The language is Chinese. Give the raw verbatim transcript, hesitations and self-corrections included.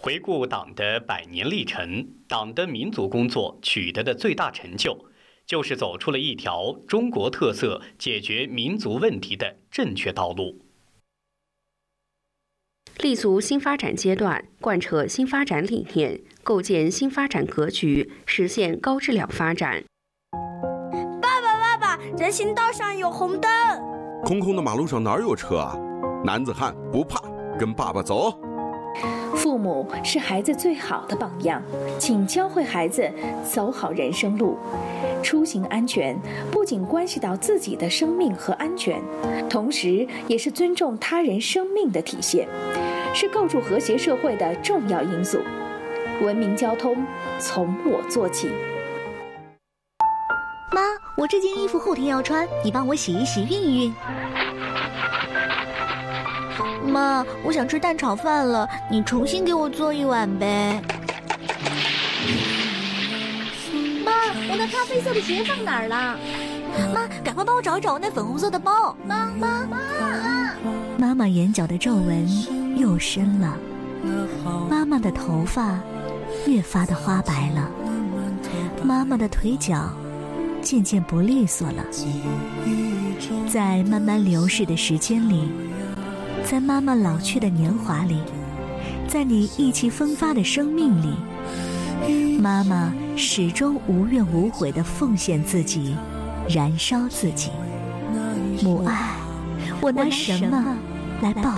回顾党的百年历程，党的民族工作取得的最大成就，就是走出了一条中国特色解决民族问题的正确道路。 立足新发展阶段，贯彻新发展理念，构建新发展格局，实现高质量发展。 爸爸，爸爸，人行道上有红灯。 空空的马路上哪有车啊？男子汉不怕，跟爸爸走。 父母是孩子最好的榜样，请教会孩子走好人生路。出行安全不仅关系到自己的生命和安全，同时也是尊重他人生命的体现，是构筑和谐社会的重要因素。文明交通从我做起。 妈，我这件衣服后天要穿，你帮我洗一洗，熨一熨。妈，我想吃蛋炒饭了，你重新给我做一碗呗。妈，我那咖啡色的鞋放哪儿了？妈，赶快帮我找一找我那粉红色的包。妈妈妈，妈妈眼角的皱纹又深了，妈妈的头发越发的花白了，妈妈的腿脚渐渐不利索了。在慢慢流逝的时间里，在妈妈老去的年华里，在你意气风发的生命里，妈妈始终无怨无悔地奉献自己，燃烧自己。母爱，我拿什么来报